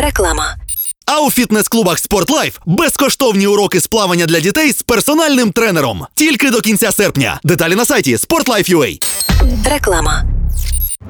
Реклама. А у фітнес-клубах «Спортлайф» безкоштовні уроки з плавання для дітей з персональним тренером. Тільки до кінця серпня. Деталі на сайті sportlife.ua. Реклама.